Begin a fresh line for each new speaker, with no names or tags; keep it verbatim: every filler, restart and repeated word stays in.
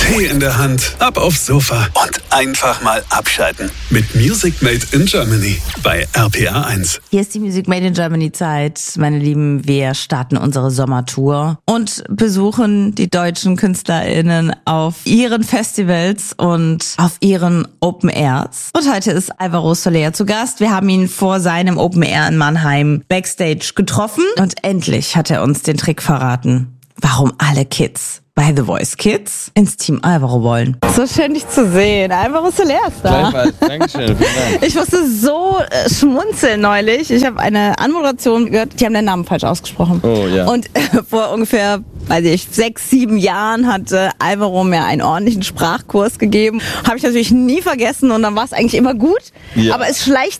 Tee in der Hand, ab aufs Sofa und einfach mal abschalten. Mit Music Made in Germany bei R P R eins.
Hier ist die Music Made in Germany Zeit. Meine Lieben, wir starten unsere Sommertour und besuchen die deutschen KünstlerInnen auf ihren Festivals und auf ihren Open Airs. Und heute ist Alvaro Soler zu Gast. Wir haben ihn vor seinem Open Air in Mannheim backstage getroffen und endlich hat er uns den Trick verraten, warum alle Kids bei The Voice Kids ins Team Alvaro wollen. So schön, dich zu sehen. Alvaro Soler ist da.
Gleichfalls. Dankeschön. Vielen Dank.
Ich musste so äh, schmunzeln neulich. Ich habe eine Anmoderation gehört, die haben den Namen falsch ausgesprochen.
Oh ja.
Und äh, vor ungefähr, weiß ich, sechs, sieben Jahren hatte Alvaro mir einen ordentlichen Sprachkurs gegeben. Habe ich natürlich nie vergessen und dann war es eigentlich immer gut.
Ja.
Aber es schleicht